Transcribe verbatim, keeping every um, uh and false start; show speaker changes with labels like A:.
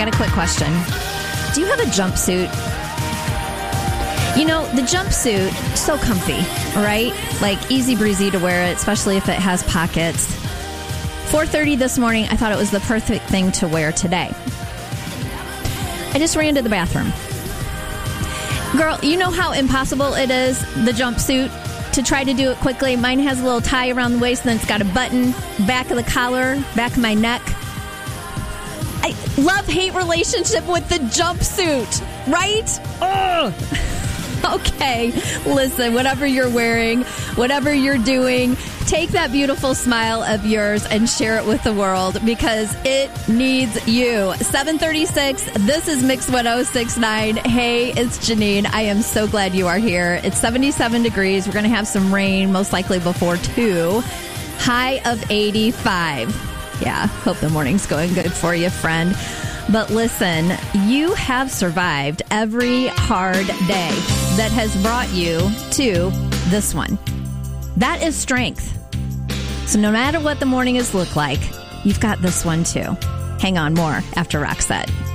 A: got a quick question. Do you have a jumpsuit? You know, the jumpsuit, so comfy, right? Like easy breezy to wear it, especially if it has pockets. four thirty this morning, I thought it was the perfect thing to wear today. I just ran to the bathroom. Girl, you know how impossible it is, the jumpsuit, to try to do it quickly. Mine has a little tie around the waist, and then it's got a button, back of the collar, back of my neck. I love-hate relationship with the jumpsuit, right? Ugh. Okay, listen, whatever you're wearing, whatever you're doing, take that beautiful smile of yours and share it with the world because it needs you. seven thirty-six, this is Mix one oh six point nine. Hey, it's Janine. I am so glad you are here. It's seventy-seven degrees. We're going to have some rain, most likely before two. High of eighty-five. Yeah, hope the morning's going good for you, friend. But listen, you have survived every hard day that has brought you to this one. That is strength. So no matter what the morning has looked like, you've got this one too. Hang on, more after Roxette.